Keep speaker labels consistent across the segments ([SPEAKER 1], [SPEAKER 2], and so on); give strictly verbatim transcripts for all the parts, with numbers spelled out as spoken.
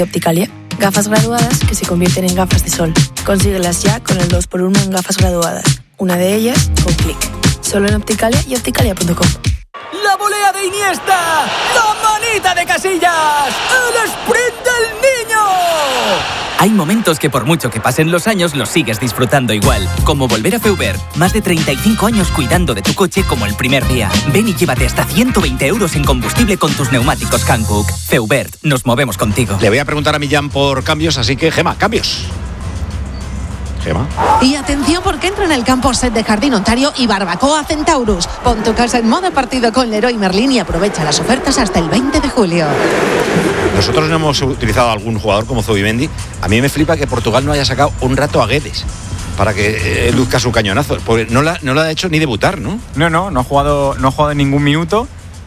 [SPEAKER 1] Opticalia, gafas graduadas que se convierten en gafas de sol. Consíguelas ya con el dos por uno en gafas graduadas. Una de ellas, con clic. Solo en Opticalia y opticalia punto com.
[SPEAKER 2] ¡La volea de Iniesta! ¡La manita de Casillas! ¡El sprint del niño!
[SPEAKER 3] Hay momentos que por mucho que pasen los años los sigues disfrutando igual. Como volver a Feubert. Más de treinta y cinco años cuidando de tu coche como el primer día. Ven y llévate hasta ciento veinte euros en combustible con tus neumáticos Hankook. Feubert, nos movemos contigo.
[SPEAKER 4] Le voy a preguntar a Millán por cambios, así que Gema, cambios. Gema.
[SPEAKER 5] Y atención porque entra en el campo set de Jardín Ontario y Barbacoa Centaurus. Pon tu casa en modo partido con Leroy Merlin y aprovecha las ofertas hasta el veinte de julio.
[SPEAKER 4] Nosotros no hemos utilizado algún jugador como Zubimendi. A mí me flipa que Portugal no haya sacado un rato a Guedes para que eh, luzca su cañonazo, porque no la, no la ha hecho ni debutar, ¿no?
[SPEAKER 6] No, no, no ha jugado, no ha jugado en ningún minuto.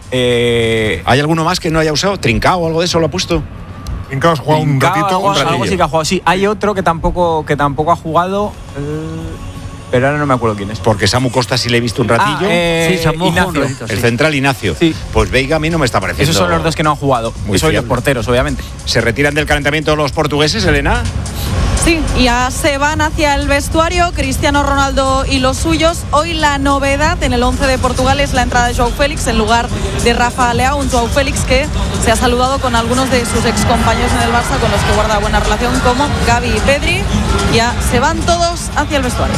[SPEAKER 6] Eh...
[SPEAKER 4] ¿Hay alguno más que no haya usado? ¿Trincao o algo de eso lo ha puesto?
[SPEAKER 7] Trincao ha jugado un ratito.
[SPEAKER 6] Algo,
[SPEAKER 7] un
[SPEAKER 6] algo sí que ha jugado, sí. Hay otro que tampoco, que tampoco ha jugado, eh, pero ahora no me acuerdo quién es.
[SPEAKER 4] Porque Samu Costa sí le he visto un ratillo.
[SPEAKER 6] Ah, eh,
[SPEAKER 8] sí, Samu
[SPEAKER 6] Ignacio.
[SPEAKER 8] un ratito, sí.
[SPEAKER 4] El central Ignacio.
[SPEAKER 6] Sí.
[SPEAKER 4] Pues Veiga a mí no me está pareciendo.
[SPEAKER 6] Esos son los dos que no han jugado.
[SPEAKER 4] Muy
[SPEAKER 6] Y son los
[SPEAKER 4] fiable.
[SPEAKER 6] porteros, obviamente.
[SPEAKER 4] ¿Se retiran del calentamiento los portugueses, Elena?
[SPEAKER 9] Sí, ya se van hacia el vestuario Cristiano Ronaldo y los suyos. Hoy la novedad en el once de Portugal es la entrada de João Félix en lugar de Rafa Leao, un João Félix que se ha saludado con algunos de sus excompañeros en el Barça con los que guarda buena relación, como Gavi y Pedri. Ya se van todos hacia el vestuario.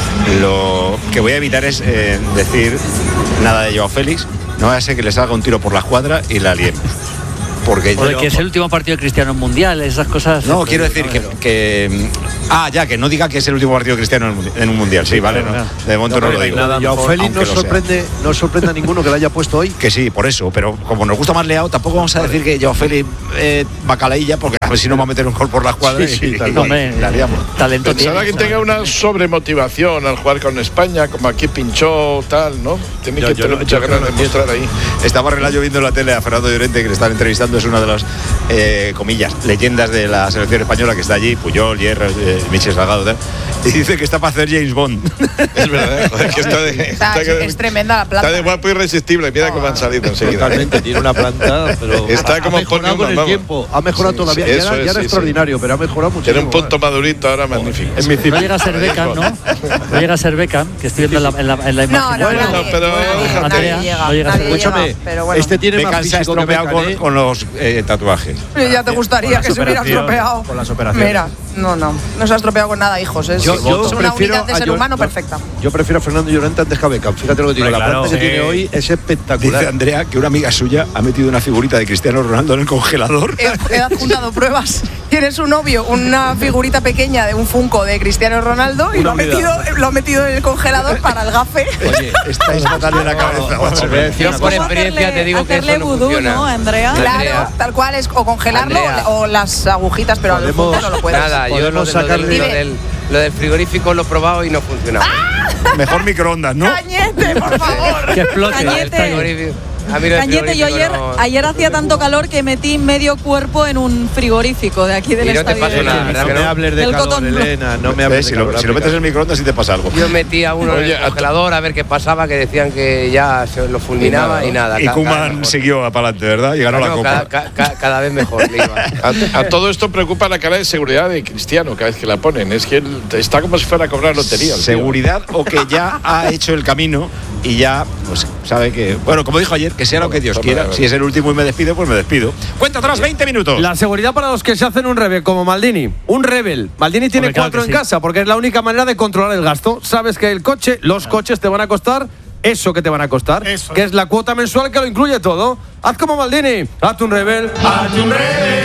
[SPEAKER 4] Lo que voy a evitar es eh, decir nada de Joao Félix. No vaya a ser que le salga un tiro por la escuadra y la liemos. Porque
[SPEAKER 8] Porque
[SPEAKER 4] yo,
[SPEAKER 8] es el último partido de Cristiano en Mundial, esas cosas.
[SPEAKER 4] No, quiero decir que, que. Ah, ya, que no diga que es el último partido cristiano en un mundial. Sí, vale, no. De momento no, no lo digo.
[SPEAKER 10] Nada, Joao Félix no sorprende, no sorprende a ninguno que lo haya puesto hoy.
[SPEAKER 4] Que sí, por eso. Pero como nos gusta más Leao, tampoco vamos a decir que Joao Félix eh, bacalailla, porque a ver si nos va a meter un gol por la escuadra
[SPEAKER 10] sí, sí,
[SPEAKER 4] y,
[SPEAKER 10] tal
[SPEAKER 4] y,
[SPEAKER 10] cual.
[SPEAKER 4] y la liamos.
[SPEAKER 8] Talento
[SPEAKER 7] Pensaba
[SPEAKER 8] tiene.
[SPEAKER 7] que tenga una sobremotivación al jugar con España, como aquí pinchó, tal, ¿no? Tiene
[SPEAKER 10] Yo-
[SPEAKER 7] que
[SPEAKER 10] yo
[SPEAKER 7] tener
[SPEAKER 10] no-
[SPEAKER 7] muchas
[SPEAKER 10] yo
[SPEAKER 7] ganas
[SPEAKER 10] creo
[SPEAKER 7] de
[SPEAKER 10] que no
[SPEAKER 7] mostrar ahí.
[SPEAKER 4] Estaba Relayo viendo en la tele a Fernando Llorente, que le están entrevistando, es una de las eh, comillas, leyendas de la selección española que está allí, Puyol, Hierro, eh, Michel Salgado, tal, y dice que está para hacer James Bond.
[SPEAKER 7] Es verdad, joder, que está de,
[SPEAKER 11] Está-
[SPEAKER 7] está que-
[SPEAKER 11] es tremenda la planta.
[SPEAKER 7] Está de guapo y irresistible, mira cómo han salido enseguida.
[SPEAKER 10] Totalmente, tiene una planta, pero
[SPEAKER 7] Está
[SPEAKER 10] ha,
[SPEAKER 7] como
[SPEAKER 10] ha mejorado
[SPEAKER 7] Paul
[SPEAKER 10] con el
[SPEAKER 7] Newman,
[SPEAKER 10] tiempo. Ha mejorado
[SPEAKER 7] Sí,
[SPEAKER 10] todavía.
[SPEAKER 7] sí,
[SPEAKER 10] ya
[SPEAKER 7] eso
[SPEAKER 10] era,
[SPEAKER 7] es,
[SPEAKER 10] ya era
[SPEAKER 7] sí,
[SPEAKER 10] extraordinario, pero ha mejorado mucho.
[SPEAKER 7] Tiene un punto madurito ahora magnífico.
[SPEAKER 10] Es mi
[SPEAKER 8] No llega a ser Beckham, ¿no? No llega a ser Beckham, que estoy viendo en la, en la, en la
[SPEAKER 11] No,
[SPEAKER 8] imagen.
[SPEAKER 11] no,
[SPEAKER 7] Bueno,
[SPEAKER 11] nadie,
[SPEAKER 7] pero
[SPEAKER 11] nadie,
[SPEAKER 7] déjate.
[SPEAKER 11] nadie
[SPEAKER 8] Andrea,
[SPEAKER 11] llega,
[SPEAKER 8] no llega a ser-
[SPEAKER 11] nadie
[SPEAKER 10] Escúchame,
[SPEAKER 11] llega, pero bueno.
[SPEAKER 10] este tiene más
[SPEAKER 4] Beckham se ha
[SPEAKER 10] físico que
[SPEAKER 4] estropeado
[SPEAKER 10] Beckham,
[SPEAKER 4] con,
[SPEAKER 10] ¿eh?
[SPEAKER 4] con los eh, tatuajes.
[SPEAKER 11] Ya te gustaría que se hubiera
[SPEAKER 10] operaciones,
[SPEAKER 11] estropeado.
[SPEAKER 10] con las operaciones.
[SPEAKER 11] Mira, no, no, no se ha estropeado con nada, hijos. Es,
[SPEAKER 10] Yo- yo
[SPEAKER 11] es una
[SPEAKER 10] prefiero
[SPEAKER 11] unidad de
[SPEAKER 10] a
[SPEAKER 11] ser
[SPEAKER 10] Yo-
[SPEAKER 11] humano
[SPEAKER 10] no,
[SPEAKER 11] perfecta.
[SPEAKER 10] Yo prefiero a Fernando Llorente antes que a Beckham. Fíjate lo que digo.
[SPEAKER 6] Hombre,
[SPEAKER 10] La
[SPEAKER 6] claro,
[SPEAKER 10] planta que
[SPEAKER 6] sí.
[SPEAKER 10] tiene hoy es espectacular.
[SPEAKER 4] Dice Andrea que una amiga suya ha metido una figurita de Cristiano Ronaldo en el congelador.
[SPEAKER 11] He, he adjuntado pruebas. Tiene su novio una figurita pequeña de un Funko de Cristiano Ronaldo y
[SPEAKER 10] Una
[SPEAKER 11] lo ha, metido,
[SPEAKER 10] unidad.
[SPEAKER 11] lo ha metido en el congelador para el gafe.
[SPEAKER 4] Oye, estáis fatal de la cabeza, macho.
[SPEAKER 10] Os voy a decir
[SPEAKER 9] Es
[SPEAKER 10] una
[SPEAKER 9] como
[SPEAKER 10] cosa.
[SPEAKER 9] hacerle, hacerle vudú, ¿no, Andrea?
[SPEAKER 11] Claro, tal cual es o congelarlo
[SPEAKER 12] Andrea.
[SPEAKER 11] o, o las agujitas, pero al
[SPEAKER 10] Podemos-
[SPEAKER 11] juntar no lo puedes.
[SPEAKER 12] Nada, yo lo,
[SPEAKER 10] Podemos
[SPEAKER 12] de- lo del,
[SPEAKER 10] sacarle-
[SPEAKER 12] lo, del, lo del frigorífico lo he probado y no funcionaba.
[SPEAKER 4] Mejor microondas, ¿no?
[SPEAKER 11] Cañete, por favor.
[SPEAKER 8] Que explote.
[SPEAKER 9] Cañete.
[SPEAKER 8] el frigorífico.
[SPEAKER 12] A mí lo del
[SPEAKER 9] Cañete, yo ayer,
[SPEAKER 12] frigorífico no-
[SPEAKER 9] ayer hacía tanto calor que metí medio cuerpo en un frigorífico de aquí del
[SPEAKER 12] Y no te
[SPEAKER 9] estadio.
[SPEAKER 12] pasó
[SPEAKER 9] de-
[SPEAKER 12] nada, ¿verdad
[SPEAKER 10] No
[SPEAKER 12] que
[SPEAKER 10] me
[SPEAKER 12] no?
[SPEAKER 10] hables de
[SPEAKER 9] Del
[SPEAKER 10] calor,
[SPEAKER 9] cotón.
[SPEAKER 10] Elena. No me
[SPEAKER 4] Eh,
[SPEAKER 10] hables
[SPEAKER 4] si,
[SPEAKER 10] de
[SPEAKER 4] lo,
[SPEAKER 10] calor.
[SPEAKER 4] si lo metes en el microondas, sí te pasa algo.
[SPEAKER 12] Yo metía uno en
[SPEAKER 7] Oye,
[SPEAKER 12] el
[SPEAKER 7] a-
[SPEAKER 12] congelador a ver qué pasaba, que decían que ya se lo fulminaba y nada.
[SPEAKER 4] Y
[SPEAKER 12] ca- cada vez
[SPEAKER 4] Koeman
[SPEAKER 12] mejor.
[SPEAKER 4] siguió para adelante, ¿verdad? Y ganó la
[SPEAKER 12] No,
[SPEAKER 4] copa.
[SPEAKER 12] cada, ca- ca- cada vez mejor le iba.
[SPEAKER 7] A, a todo esto preocupa la cara de seguridad de Cristiano cada vez que la ponen. Es que él está como si fuera a cobrar lotería. el tío.
[SPEAKER 4] Seguridad o que ya ha hecho el camino y ya pues sabe que, bueno, como dijo ayer, que sea lo que Dios
[SPEAKER 7] Toma,
[SPEAKER 4] quiera.
[SPEAKER 7] toma.
[SPEAKER 4] Si es el último y me despido, pues me despido. Cuenta atrás, veinte minutos.
[SPEAKER 13] La seguridad para los que se hacen un rebel, como Maldini. Un rebel. Maldini tiene
[SPEAKER 8] Hombre, claro
[SPEAKER 13] cuatro
[SPEAKER 8] que
[SPEAKER 13] en
[SPEAKER 8] sí.
[SPEAKER 13] casa, porque es la única manera de controlar el gasto. Sabes que el coche, los coches te van a costar eso que te van a costar,
[SPEAKER 7] Eso.
[SPEAKER 13] que es la cuota mensual que lo incluye todo. Haz como Maldini. Hazte un rebel. Hazte un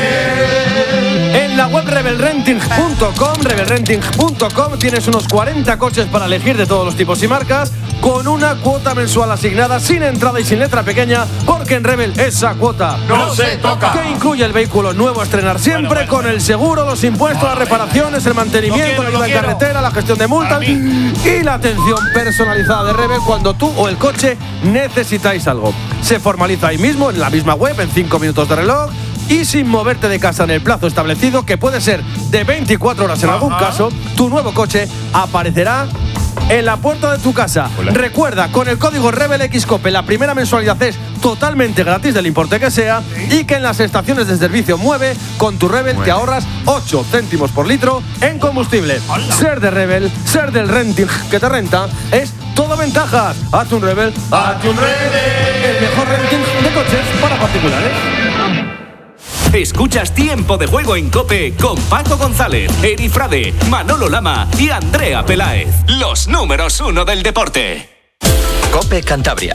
[SPEAKER 13] rebel. En la web rebel renting punto com, rebel renting punto com, tienes unos cuarenta coches para elegir de todos los tipos y marcas, con una cuota mensual asignada, sin entrada y sin letra pequeña, porque en Rebel esa cuota
[SPEAKER 7] No se toca.
[SPEAKER 13] Que incluye el vehículo nuevo a estrenar siempre,
[SPEAKER 7] Bueno, bueno,
[SPEAKER 13] con
[SPEAKER 7] bueno.
[SPEAKER 13] el seguro, los impuestos, las reparaciones, el mantenimiento,
[SPEAKER 7] Lo quiero,
[SPEAKER 13] la ayuda
[SPEAKER 7] lo
[SPEAKER 13] en
[SPEAKER 7] quiero.
[SPEAKER 13] carretera, la gestión de multas
[SPEAKER 7] Para mí.
[SPEAKER 13] y la atención personalizada de Rebel cuando tú o el coche necesitáis algo. Se formaliza ahí mismo, en la misma web, en cinco minutos de reloj y sin moverte de casa en el plazo establecido, que puede ser de veinticuatro horas en algún
[SPEAKER 7] Ajá.
[SPEAKER 13] caso. Tu nuevo coche aparecerá en la puerta de tu casa. Hola. Recuerda, con el código RebelXCOPE la primera mensualidad es totalmente gratis del importe que sea y que en las estaciones de servicio Mueve, con tu Rebel Mueve. Te ahorras ocho céntimos por litro en combustible. Hola. Ser de Rebel, ser del renting que te renta, es todo ventajas. Hazte un Rebel, hazte un Rebel. El mejor renting de coches para particulares.
[SPEAKER 14] Escuchas Tiempo de Juego en COPE con Paco González, Eri Frade, Manolo Lama y Andrea Peláez. Los números uno del deporte.
[SPEAKER 15] COPE Cantabria.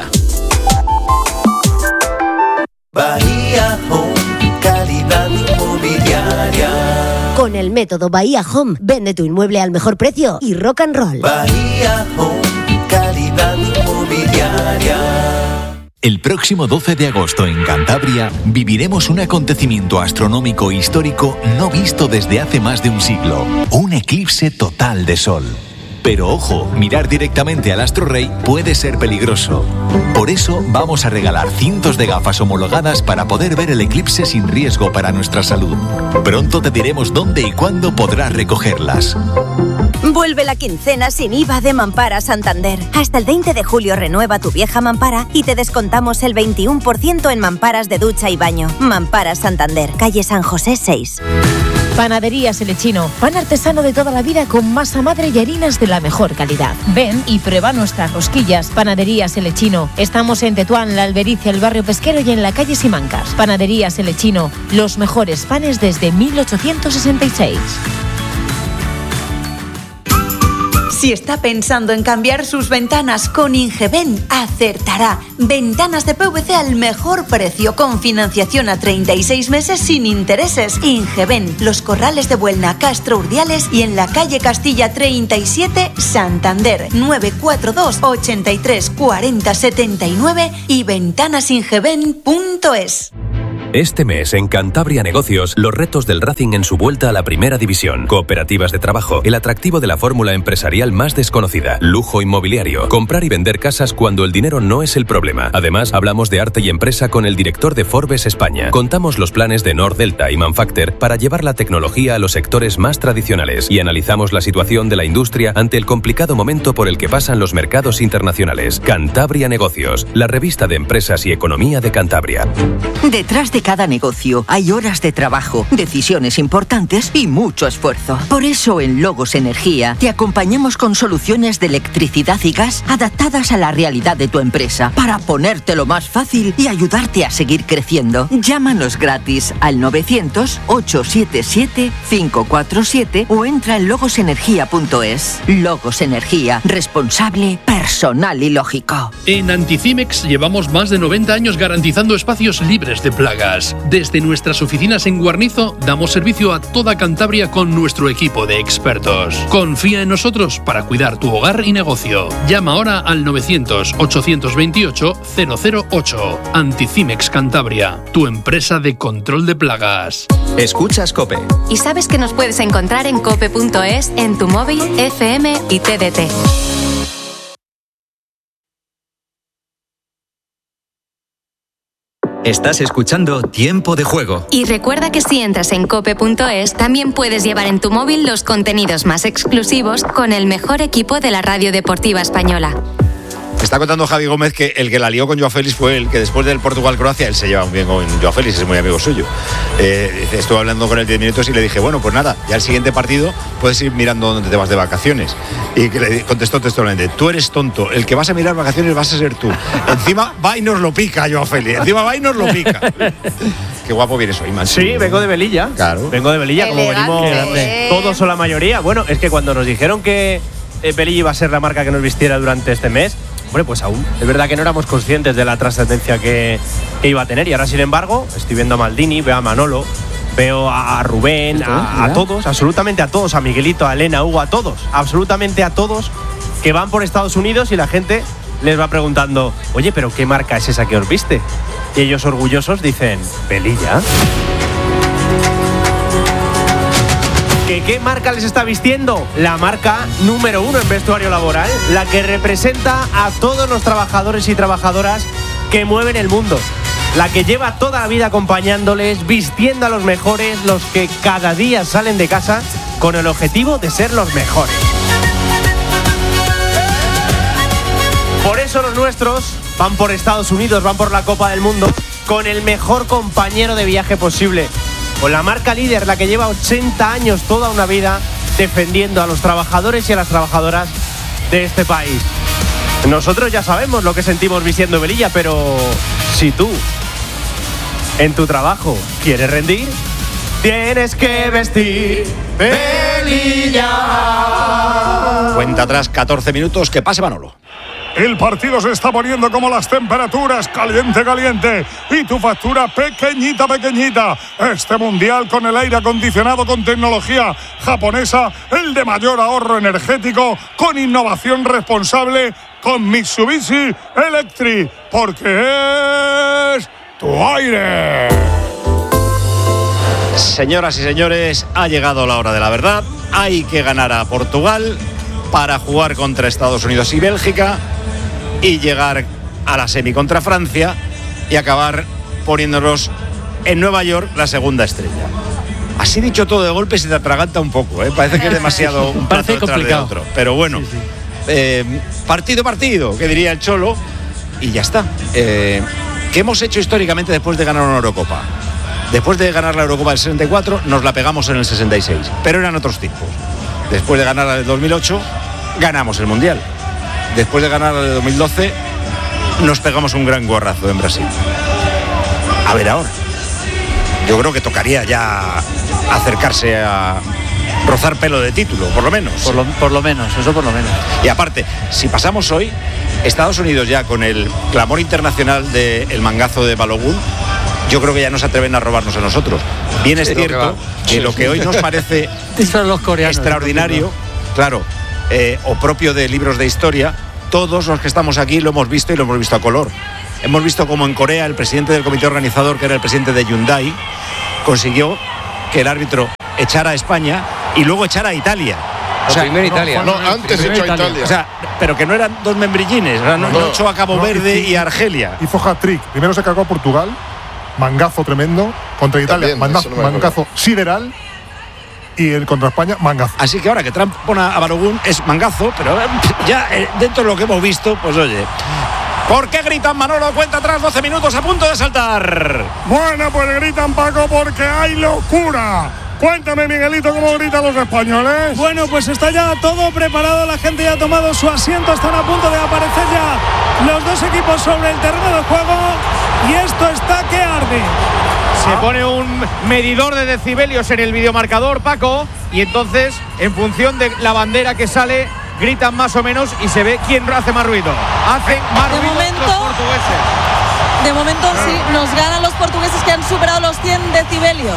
[SPEAKER 16] Bahía Home, calidad inmobiliaria.
[SPEAKER 17] Con el método Bahía Home, vende tu inmueble al mejor precio y rock and roll.
[SPEAKER 16] Bahía Home, calidad inmobiliaria.
[SPEAKER 18] El próximo doce de agosto en Cantabria viviremos un acontecimiento astronómico histórico no visto desde hace más de un siglo. Un eclipse total de sol. Pero ojo, mirar directamente al astro rey puede ser peligroso. Por eso vamos a regalar cientos de gafas homologadas para poder ver el eclipse sin riesgo para nuestra salud. Pronto te diremos dónde y cuándo podrás recogerlas.
[SPEAKER 19] Vuelve la quincena sin I V A de Mampara Santander. Hasta el veinte de julio renueva tu vieja mampara y te descontamos el veintiuno por ciento en mamparas de ducha y baño. Mampara Santander, calle San José seis.
[SPEAKER 20] Panaderías El Lechino, pan artesano de toda la vida con masa madre y harinas de la mejor calidad. Ven y prueba nuestras rosquillas. Panaderías El Lechino. Estamos en Tetuán, La Albericia, el barrio pesquero y en la calle Simancas. Panaderías El Lechino, los mejores panes desde mil ochocientos sesenta y seis.
[SPEAKER 21] Si está pensando en cambiar sus ventanas con Ingeben, acertará. Ventanas de P V C al mejor precio, con financiación a treinta y seis meses sin intereses. Ingeben, Los Corrales de Buelna, Castro Urdiales y en la calle Castilla treinta y siete, Santander. nueve cuatro dos, ochenta y tres, cuarenta, setenta y nueve y ventanasingeben punto es.
[SPEAKER 22] Este mes en Cantabria Negocios, los retos del Racing en su vuelta a la primera división. Cooperativas de trabajo, el atractivo de la fórmula empresarial más desconocida. Lujo inmobiliario, comprar y vender casas cuando el dinero no es el problema. Además, hablamos de arte y empresa con el director de Forbes España. Contamos los planes de Nordelta y Manfacter para llevar la tecnología a los sectores más tradicionales y analizamos la situación de la industria ante el complicado momento por el que pasan los mercados internacionales. Cantabria Negocios, la revista de empresas y economía de Cantabria.
[SPEAKER 23] Detrás de cada negocio hay horas de trabajo, decisiones importantes y mucho esfuerzo. Por eso en Logos Energía te acompañamos con soluciones de electricidad y gas adaptadas a la realidad de tu empresa para ponértelo más fácil y ayudarte a seguir creciendo. Llámanos gratis al novecientos, ochocientos setenta y siete, cinco cuatro siete o entra en logos energía punto es. Logos Energía, responsable, personal y lógico.
[SPEAKER 24] En Anticimex llevamos más de noventa años garantizando espacios libres de plagas. Desde nuestras oficinas en Guarnizo damos servicio a toda Cantabria con nuestro equipo de expertos. Confía en nosotros para cuidar tu hogar y negocio. Llama ahora al novecientos, ochocientos veintiocho, cero cero ocho. Anticimex Cantabria, tu empresa de control de plagas.
[SPEAKER 15] Escuchas COPE.
[SPEAKER 25] Y sabes que nos puedes encontrar en cope punto es, en tu móvil, F M y T D T.
[SPEAKER 15] Estás escuchando Tiempo de Juego.
[SPEAKER 25] Y recuerda que si entras en cope punto es, también puedes llevar en tu móvil los contenidos más exclusivos con el mejor equipo de la radio deportiva española.
[SPEAKER 4] Está contando Javi Gómez que el que la lió con Joao Félix fue el que después del Portugal-Croacia, él se lleva muy bien con Joao Félix, es muy amigo suyo. Eh, estuve hablando con él diez minutos y le dije, bueno, pues nada, ya el siguiente partido puedes ir mirando dónde te vas de vacaciones. Y que le contestó textualmente, tú eres tonto, el que vas a mirar vacaciones vas a ser tú. Encima va y nos lo pica Joao Félix, encima va y nos lo pica. Qué guapo vienes hoy, man.
[SPEAKER 13] Sí, vengo de Velilla.
[SPEAKER 4] Claro.
[SPEAKER 13] Vengo de Velilla, como venimos
[SPEAKER 11] Elegante.
[SPEAKER 13] todos o la mayoría. Bueno, es que cuando nos dijeron que eh, Velilla iba a ser la marca que nos vistiera durante este mes, hombre, pues aún es verdad que no éramos conscientes de la trascendencia que, que iba a tener. Y ahora, sin embargo, estoy viendo a Maldini, veo a Manolo, veo a Rubén, a, a todos, absolutamente a todos, a Miguelito, a Elena, a Hugo, a todos, absolutamente a todos, que van por Estados Unidos y la gente les va preguntando, oye, pero ¿qué marca es esa que os viste? Y ellos orgullosos dicen, Velilla. ¿Que qué marca les está vistiendo? La marca número uno en vestuario laboral, la que representa a todos los trabajadores y trabajadoras que mueven el mundo, la que lleva toda la vida acompañándoles, vistiendo a los mejores, los que cada día salen de casa con el objetivo de ser los mejores. Por eso los nuestros van por Estados Unidos, van por la Copa del Mundo con el mejor compañero de viaje posible, con la marca líder, la que lleva ochenta años, toda una vida, defendiendo a los trabajadores y a las trabajadoras de este país. Nosotros ya sabemos lo que sentimos vistiendo Velilla, pero si tú, en tu trabajo, quieres rendir, tienes que vestir Velilla.
[SPEAKER 4] Cuenta atrás, catorce minutos, que pase Manolo.
[SPEAKER 1] El partido se está poniendo como las temperaturas, caliente, caliente. Y tu factura pequeñita, pequeñita. Este mundial con el aire acondicionado con tecnología japonesa, el de mayor ahorro energético, con innovación responsable, con Mitsubishi Electric. Porque es tu aire.
[SPEAKER 4] Señoras y señores, ha llegado la hora de la verdad. Hay que ganar a Portugal para jugar contra Estados Unidos y Bélgica y llegar a la semi contra Francia y acabar poniéndonos en Nueva York la segunda estrella. Así dicho todo de golpe se te atraganta un poco, ¿eh? Parece que es demasiado un plato detrás de otro. Pero bueno, sí, sí. Eh, partido, partido, que diría el Cholo, y ya está. Eh, ¿Qué hemos hecho históricamente después de ganar una Eurocopa? Después de ganar la Eurocopa del sesenta y cuatro, nos la pegamos en el sesenta y seis, pero eran otros tiempos. Después de ganar la del dos mil ocho, ganamos el Mundial. Después de ganar la del dos mil doce, nos pegamos un gran gorrazo en Brasil. A ver ahora. Yo creo que tocaría ya acercarse a rozar pelo de título, por lo menos.
[SPEAKER 8] Por lo, por lo menos, eso por lo menos.
[SPEAKER 4] Y aparte, si pasamos hoy, Estados Unidos ya con el clamor internacional del mangazo de Balogun, yo creo que ya no se atreven a robarnos a nosotros. Bien es sí, cierto que, que lo que hoy nos parece
[SPEAKER 8] los coreanos,
[SPEAKER 4] extraordinario, claro, eh, o propio de libros de historia, todos los que estamos aquí lo hemos visto y lo hemos visto a color. Hemos visto como en Corea el presidente del comité organizador, que era el presidente de Hyundai, consiguió que el árbitro echara a España y luego echara a Italia.
[SPEAKER 12] O sea, primero Italia.
[SPEAKER 7] No, antes echó a Italia.
[SPEAKER 4] O sea, pero que no eran dos membrillines, o sea, no, no, no echó a Cabo no, Verde y, y a Argelia.
[SPEAKER 1] Hizo hat-trick. Primero se cargó a Portugal, mangazo tremendo, contra Italia, También, mangazo, no mangazo sideral, y el contra España, mangazo.
[SPEAKER 4] Así que ahora que Trump pone a Balogun es mangazo, pero ya eh, dentro de lo que hemos visto, pues oye. ¿Por qué gritan, Manolo? Cuenta atrás, doce minutos a punto de saltar.
[SPEAKER 1] Bueno, pues gritan, Paco, porque hay locura. Cuéntame, Miguelito, cómo gritan los españoles.
[SPEAKER 2] Bueno, pues está ya todo preparado, la gente ya ha tomado su asiento, están a punto de aparecer ya los dos equipos sobre el terreno de juego y esto está que arde.
[SPEAKER 13] Se pone un medidor de decibelios en el videomarcador, Paco, y entonces, en función de la bandera que sale, gritan más o menos y se ve quién hace más ruido. Hacen más
[SPEAKER 9] de
[SPEAKER 13] ruido
[SPEAKER 9] momento,
[SPEAKER 13] los portugueses.
[SPEAKER 9] De momento sí, nos ganan los portugueses que han superado los cien decibelios.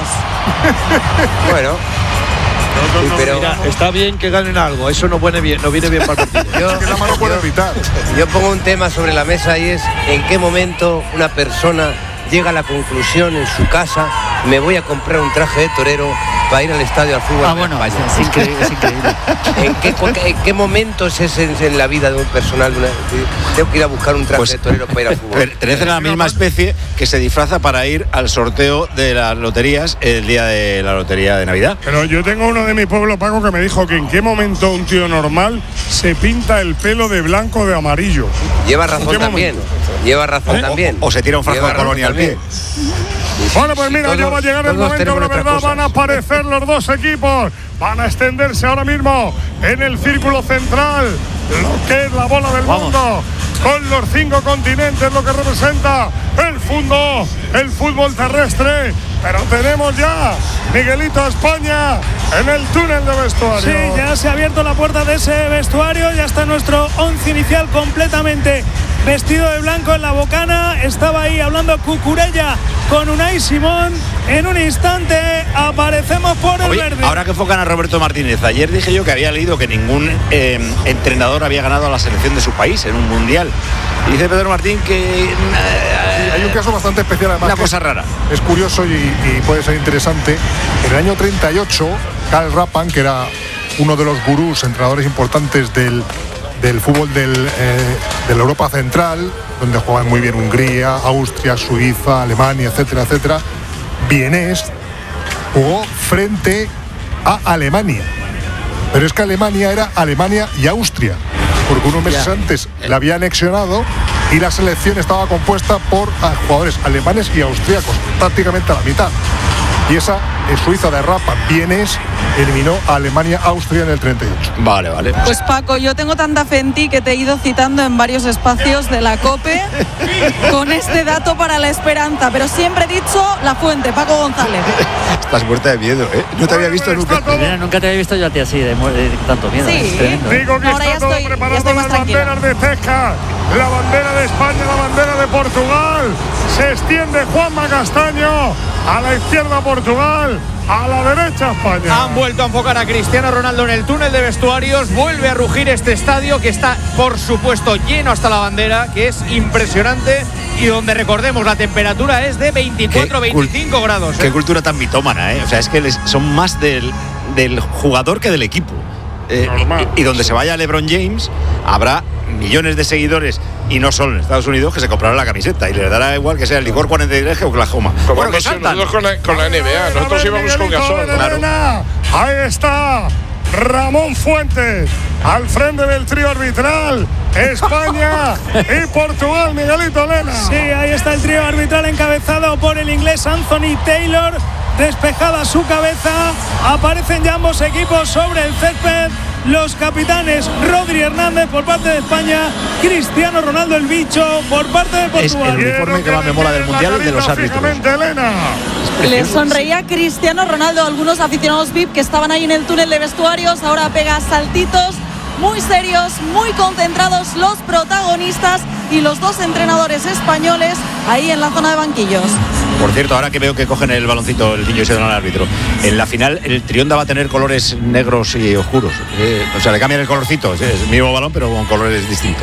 [SPEAKER 12] Bueno.
[SPEAKER 10] No, no, no, pero mira, está bien que ganen algo, eso no viene bien, no viene bien para el partido.
[SPEAKER 12] Yo,
[SPEAKER 1] es que la mano puede evitar.
[SPEAKER 12] Yo pongo un tema sobre la mesa y es en qué momento una persona llega a la conclusión en su casa, me voy a comprar un traje de torero para ir al estadio al fútbol.
[SPEAKER 8] Ah, bueno,
[SPEAKER 12] España.
[SPEAKER 8] Es increíble, es increíble.
[SPEAKER 12] ¿En qué, en qué momento es ese en, en la vida de un personal? De una, tengo que ir a buscar un traje pues, de torero para ir al fútbol.
[SPEAKER 4] Pertenece a la misma especie que se disfraza para ir al sorteo de las loterías el día de la lotería de Navidad.
[SPEAKER 1] Pero yo tengo uno de mi pueblo, Paco, que me dijo que en qué momento un tío normal se pinta el pelo de blanco o de amarillo.
[SPEAKER 12] Lleva razón también. Lleva razón
[SPEAKER 4] ¿Eh?
[SPEAKER 12] también.
[SPEAKER 4] O, o se tira un frasco de colonia al pie.
[SPEAKER 1] Bueno, pues mira, ya va a llegar el momento de la verdad. Van a aparecer los dos equipos. Van a extenderse ahora mismo en el círculo central, lo que es la bola del Vamos. mundo, con los cinco continentes, lo que representa el fútbol, el fútbol terrestre. Pero tenemos ya, Miguelito, a España en el túnel de vestuario.
[SPEAKER 2] Sí, ya se ha abierto la puerta de ese vestuario. Ya está nuestro once inicial completamente vestido de blanco en la bocana. Estaba ahí hablando Cucurella con Unai Simón. En un instante aparecemos por el
[SPEAKER 4] Oye,
[SPEAKER 2] verde.
[SPEAKER 4] Ahora que enfocan a Roberto Martínez, ayer dije yo que había leído que ningún eh, entrenador había ganado a la selección de su país en un mundial. Y dice Pedro Martín que eh,
[SPEAKER 1] sí, hay un caso bastante especial, además.
[SPEAKER 4] Una cosa rara.
[SPEAKER 1] Es curioso y, y puede ser interesante. En el año treinta y ocho, Karl Rappan, que era uno de los gurús, entrenadores importantes del del fútbol del, eh, de la Europa Central, donde juegan muy bien Hungría, Austria, Suiza, Alemania, etcétera, etcétera, vienés, jugó frente a Alemania. Pero es que Alemania era Alemania y Austria. porque unos meses ya. antes la había anexionado y la selección estaba compuesta por jugadores alemanes y austríacos, prácticamente a la mitad. Y esa en Suiza de Rapa Vienes eliminó a Alemania, Austria en el treinta y ocho.
[SPEAKER 4] Vale, vale.
[SPEAKER 9] Pues Paco, yo tengo tanta fe en ti que te he ido citando en varios espacios de la COPE con este dato para la esperanza, pero siempre he dicho la fuente, Paco González.
[SPEAKER 4] Estás muerta de miedo, ¿eh? No te había visto nunca.
[SPEAKER 8] Mira, nunca te había visto yo a ti así, de, de tanto miedo.
[SPEAKER 9] Sí,
[SPEAKER 8] ¿eh?
[SPEAKER 1] Digo que
[SPEAKER 9] no, ahora
[SPEAKER 1] está
[SPEAKER 9] ya
[SPEAKER 1] todo
[SPEAKER 9] estoy,
[SPEAKER 1] preparado,
[SPEAKER 9] ya estoy más
[SPEAKER 1] las
[SPEAKER 9] tranquila.
[SPEAKER 1] banderas de Tesca, la bandera de España, la bandera de Portugal. Se extiende Juanma Castaño, a la izquierda Portugal, a la derecha España.
[SPEAKER 3] Han vuelto a enfocar a Cristiano Ronaldo en el túnel de vestuarios. Vuelve a rugir este estadio que está, por supuesto, lleno hasta la bandera, que es impresionante y donde, recordemos, la temperatura es de veinticuatro a veinticinco grados. ¿eh?
[SPEAKER 4] Qué cultura tan mitómana, ¿eh? O sea, es que les, son más del, del jugador que del equipo. Eh, y, y donde se vaya LeBron James, habrá millones de seguidores, y no solo en Estados Unidos, que se comprarán la camiseta y les dará igual que sea el licor cuarenta y tres que Oklahoma.
[SPEAKER 7] Como
[SPEAKER 4] bueno, que
[SPEAKER 7] saltan. Nosotros con la, con la N B A, nosotros íbamos con Gasol.
[SPEAKER 1] Claro. Ahí está Ramón Fuentes al frente del trío arbitral. España y Portugal, Miguelito Elena.
[SPEAKER 2] Sí, ahí está el trío arbitral encabezado por el inglés Anthony Taylor. Despejada su cabeza, aparecen ya ambos equipos sobre el césped. Los capitanes Rodri Hernández por parte de España, Cristiano Ronaldo el bicho por parte de Portugal.
[SPEAKER 4] Es el uniforme que más me mola del mundial, el de los árbitros.
[SPEAKER 9] Le sonreía Cristiano Ronaldo a algunos aficionados V I P que estaban ahí en el túnel de vestuarios. Ahora pega saltitos muy serios, muy concentrados los protagonistas y los dos entrenadores españoles ahí en la zona de banquillos.
[SPEAKER 4] Por cierto, ahora que veo que cogen el baloncito el niño y se dan al árbitro, en la final el Trionda va a tener colores negros y oscuros. Eh, o sea, le cambian el colorcito. Es el mismo balón, pero con colores distintos.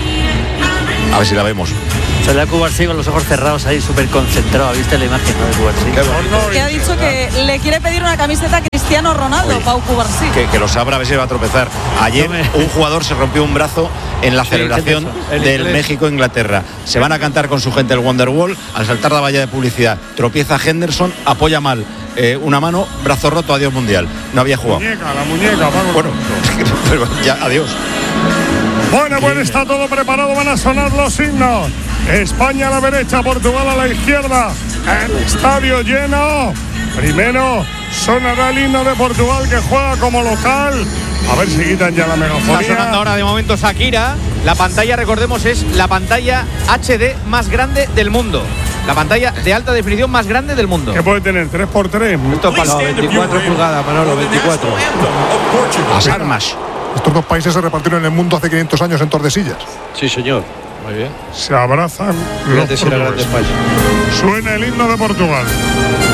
[SPEAKER 4] A ver si la vemos.
[SPEAKER 8] Se le da a Cubarsí con los ojos cerrados ahí, súper concentrado. ¿Viste la imagen, no, de Cubarsí?
[SPEAKER 9] Que ha dicho que le quiere pedir una camiseta a Cristiano Ronaldo, Oye, Pau Cubarsí.
[SPEAKER 4] Que, que lo sabrá, a ver si va a tropezar. Ayer no me... un jugador se rompió un brazo en la sí, celebración del México-Inglaterra. Se van a cantar con su gente el Wonderwall. Al saltar la valla de publicidad, tropieza Henderson, apoya mal eh, una mano, brazo roto, adiós mundial. No había jugado.
[SPEAKER 1] La muñeca, la muñeca, vamos.
[SPEAKER 4] Bueno, pero ya, adiós.
[SPEAKER 1] Bueno, pues está todo preparado, van a sonar los himnos. España a la derecha, Portugal a la izquierda. El estadio lleno. Primero sonará el himno de Portugal, que juega como local. A ver si quitan ya la megafonía.
[SPEAKER 3] Está sonando ahora de momento Shakira. La pantalla, recordemos, es la pantalla H D más grande del mundo. La pantalla de alta definición más grande del mundo.
[SPEAKER 1] ¿Qué puede tener? ¿tres por tres?
[SPEAKER 10] Esto para veinticuatro pulgadas, Manolo, veinticuatro.
[SPEAKER 4] Las armas.
[SPEAKER 1] Estos dos países se repartieron en el mundo hace quinientos años en Tordesillas.
[SPEAKER 10] Sí, señor. Muy bien.
[SPEAKER 1] Se abrazan los portugueses. Suena el himno de Portugal.